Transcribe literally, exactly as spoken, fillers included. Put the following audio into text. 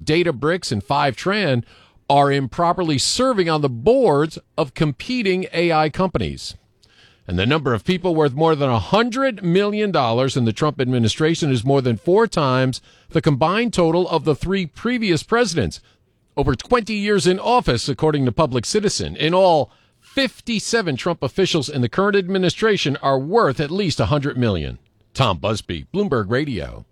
Databricks and Fivetran are improperly serving on the boards of competing A I companies. And the number of people worth more than one hundred million dollars in the Trump administration is more than four times the combined total of the three previous presidents. Over twenty years in office, according to Public Citizen. In all, fifty-seven Trump officials in the current administration are worth at least one hundred million dollars. Tom Busby, Bloomberg Radio.